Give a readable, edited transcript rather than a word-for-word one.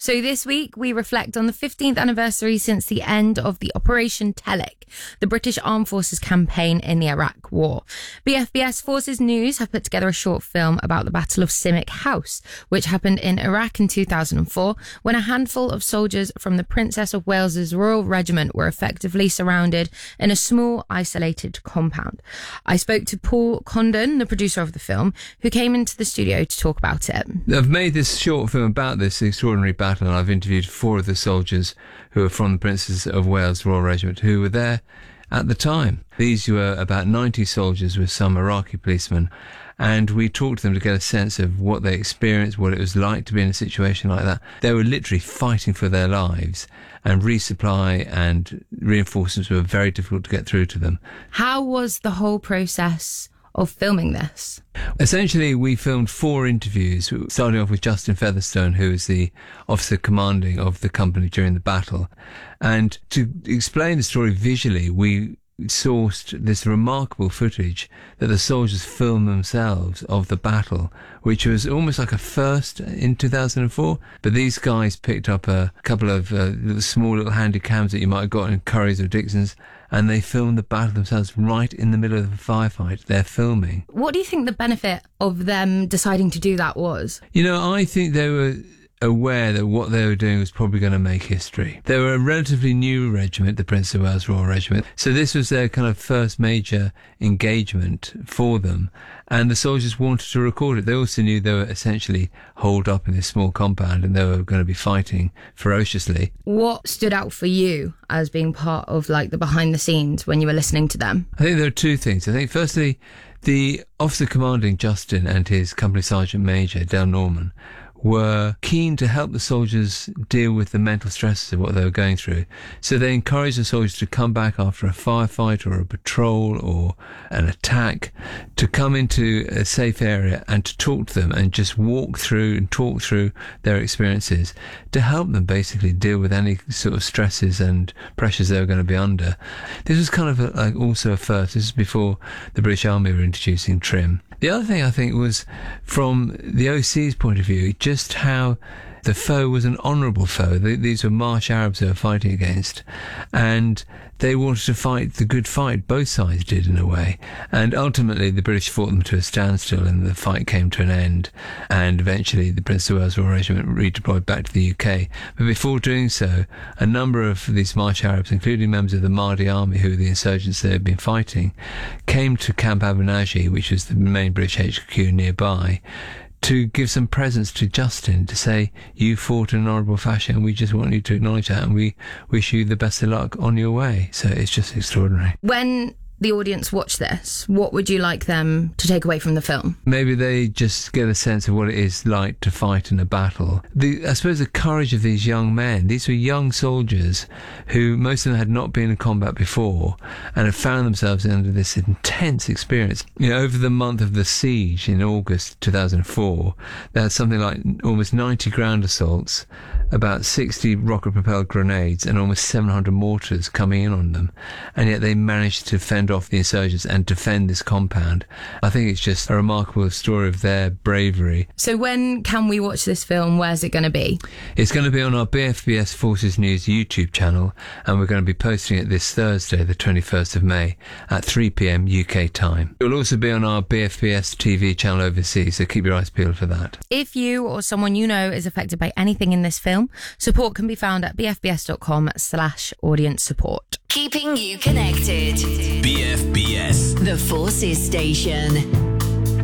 So this week we reflect on the 15th anniversary since the end of the Operation Telic, the British Armed Forces campaign in the Iraq War. BFBS Forces News have put together a short film about the Battle of Simic House, which happened in Iraq in 2004, when a handful of soldiers from the Princess of Wales's Royal Regiment were effectively surrounded in a small, isolated compound. I spoke to Paul Condon, the producer of the film, who came into the studio to talk about it. I've made this short film about this extraordinary battle, and I've interviewed 4 of the soldiers who are from the Princess of Wales Royal Regiment who were there at the time. These were about 90 soldiers with some Iraqi policemen, and we talked to them to get a sense of what they experienced, what it was like to be in a situation like that. They were literally fighting for their lives, and resupply and reinforcements were very difficult to get through to them. How was the whole process of filming this? Essentially, we filmed 4 interviews, starting off with Justin Featherstone, who is the officer commanding of the company during the battle. And to explain the story visually, we sourced this remarkable footage that the soldiers filmed themselves of the battle, which was almost like a first in 2004. But these guys picked up a couple of small little handy cams that you might have got in Currys or Dixon's, and they filmed the battle themselves right in the middle of the firefight. They're filming. What do you think the benefit of them deciding to do that was? You know, I think they were aware that what they were doing was probably going to make history. They were a relatively new regiment, the Prince of Wales Royal Regiment, so this was their kind of first major engagement for them, and the soldiers wanted to record it. They also knew they were essentially holed up in this small compound and they were going to be fighting ferociously. What stood out for you as being part of like the behind the scenes when you were listening to them? I think there are 2 things. I think firstly, the officer commanding, Justin, and his company sergeant major, Del Norman, were keen to help the soldiers deal with the mental stresses of what they were going through. So they encouraged the soldiers to come back after a firefight or a patrol or an attack, to come into a safe area and to talk to them and just walk through and talk through their experiences to help them basically deal with any sort of stresses and pressures they were going to be under. This was kind of also a first. This is before the British Army were introducing trim. The other thing I think was, from the OC's point of view, just how the foe was an honourable foe. These were Marsh Arabs they were fighting against, and they wanted to fight the good fight. Both sides did, in a way. And ultimately, the British fought them to a standstill, and the fight came to an end. And eventually, the Prince of Wales Royal Regiment redeployed back to the UK. But before doing so, a number of these Marsh Arabs, including members of the Mahdi Army, who were the insurgents they had been fighting, came to Camp Abu Naji, which was the main British HQ nearby, to give some presents to Justin, to say, you fought in an honourable fashion, and we just want you to acknowledge that, and we wish you the best of luck on your way. So it's just extraordinary. When the audience watch this, what would you like them to take away from the film? Maybe they just get a sense of what it is like to fight in a battle. I suppose the courage of these young men. These were young soldiers who, most of them had not been in combat before and had found themselves under this intense experience. You know, over the month of the siege in August 2004, they had something like almost 90 ground assaults, about 60 rocket-propelled grenades and almost 700 mortars coming in on them. And yet they managed to fend off the insurgents and defend this compound. I think it's just a remarkable story of their bravery. So when can we watch this film? Where's it going to be? It's going to be on our BFBS Forces News YouTube channel, and we're going to be posting it this Thursday, the 21st of May, at 3 p.m. UK time. It will also be on our BFBS TV channel overseas, so keep your eyes peeled for that. If you or someone you know is affected by anything in this film, support can be found at bfbs.com/audience support. Keeping you connected. BFBS. The Forces Station.